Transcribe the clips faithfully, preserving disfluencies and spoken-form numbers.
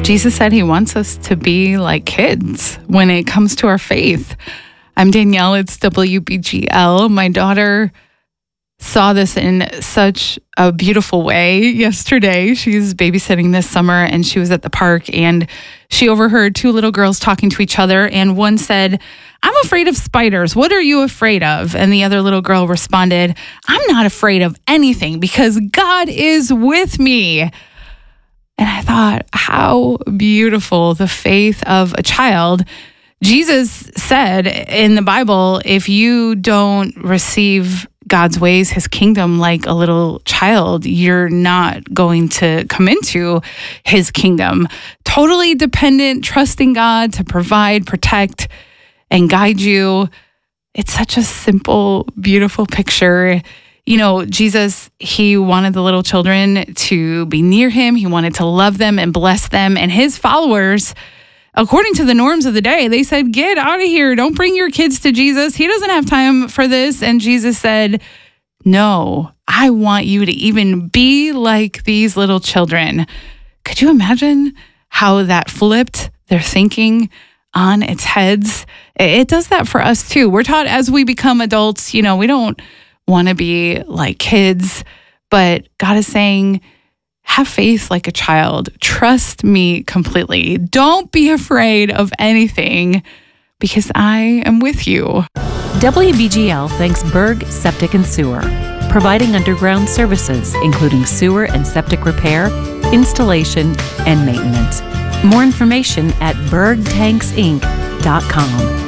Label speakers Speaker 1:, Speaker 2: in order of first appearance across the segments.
Speaker 1: Jesus said he wants us to be like kids when it comes to our faith. I'm Danielle. It's W B G L. My daughter saw this in such a beautiful way yesterday. She's babysitting this summer, and she was at the park, and she overheard two little girls talking to each other, and one said, "I'm afraid of spiders. What are you afraid of?" And the other little girl responded, "I'm not afraid of anything because God is with me." And I thought, how beautiful the faith of a child. Jesus said in the Bible, if you don't receive God's ways, his kingdom, like a little child, you're not going to come into his kingdom. Totally dependent, trusting God to provide, protect, and guide you. It's such a simple, beautiful picture. You know, Jesus, he wanted the little children to be near him. He wanted to love them and bless them. And his followers, according to the norms of the day, they said, "Get out of here. Don't bring your kids to Jesus. He doesn't have time for this." And Jesus said, "No, I want you to even be like these little children." Could you imagine how that flipped their thinking on its heads? It does that for us too. We're taught as we become adults, you know, we don't want to be like kids, but God is saying, have faith like a child. Trust me completely. Don't be afraid of anything because I am with you.
Speaker 2: W B G L thanks Berg Septic and Sewer, providing underground services, including sewer and septic repair, installation, and maintenance. More information at berg tanks inc dot com.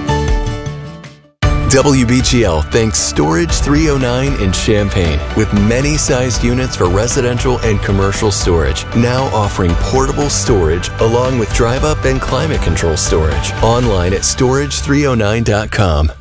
Speaker 3: W B G L thanks Storage three oh nine in Champaign, with many sized units for residential and commercial storage, now offering portable storage along with drive-up and climate control storage. Online at storage three oh nine dot com.